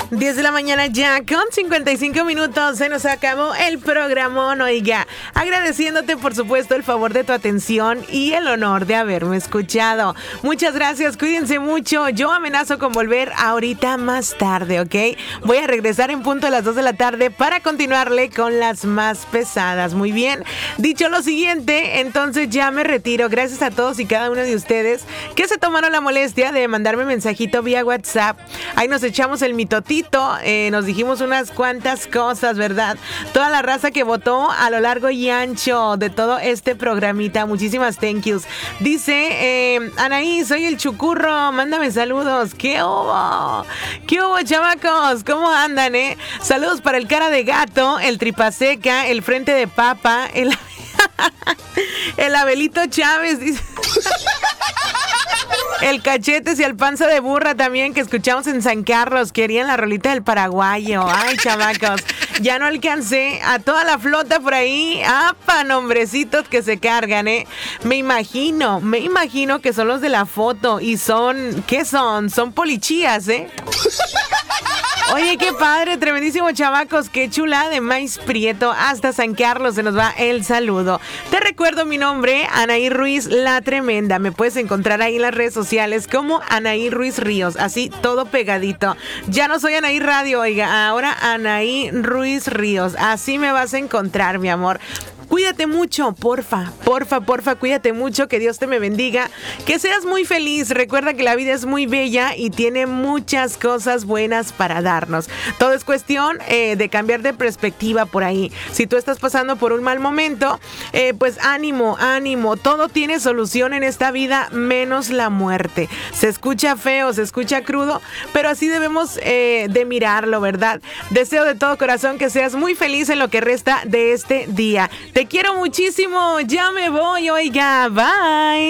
10 de la mañana ya, con 55 minutos. Se nos acabó el programón, oiga. Agradeciéndote, por supuesto, el favor de tu atención y el honor de haberme escuchado. Muchas gracias, cuídense mucho. Yo amenazo con volver ahorita más tarde, ¿ok? Voy a regresar en punto a las 2 de la tarde para continuarle con las más pesadas. Muy bien. Dicho lo siguiente, entonces ya me retiro. Gracias a todos y cada uno de ustedes que se tomaron la molestia de mandarme mensajito vía WhatsApp. Ahí nos echamos el mitotito. Nos dijimos unas cuantas cosas, ¿verdad? Toda la raza que votó a lo largo y ancho de todo este programita. Muchísimas thank yous. Dice Anaí, soy el Chucurro. Mándame saludos. ¿Qué hubo? ¿Qué hubo, chamacos? ¿Cómo andan, Saludos para el cara de gato, el tripaseca, el frente de papa, el Abelito Chávez, dice. El Cachetes y el Panza de Burra también, que escuchamos en San Carlos. Querían la rolita del paraguayo. Ay, chamacos, ya no alcancé. A toda la flota por ahí. ¡Apa, nombrecitos que se cargan, Me imagino que son los de la foto. Y son, ¿qué son? Son polichías, Oye, qué padre, tremendísimo, chamacos. Qué chula de maíz prieto. Hasta San Carlos se nos va el saludo. Te recuerdo mi nombre, Anaí Ruiz, la tremenda. Me puedes encontrar ahí en las redes sociales como Anaí Ruiz Ríos. Así, todo pegadito. Ya no soy Anaí Radio, oiga. Ahora Anaí Ruiz Ríos. Así me vas a encontrar, mi amor. Cuídate mucho, porfa, cuídate mucho, que Dios te me bendiga, que seas muy feliz. Recuerda que la vida es muy bella y tiene muchas cosas buenas para darnos. Todo es cuestión de cambiar de perspectiva por ahí. Si tú estás pasando por un mal momento, pues ánimo, todo tiene solución en esta vida, menos la muerte. Se escucha feo, se escucha crudo, pero así debemos de mirarlo, ¿verdad? Deseo de todo corazón que seas muy feliz en lo que resta de este día. Te quiero muchísimo, ya me voy, oiga, bye.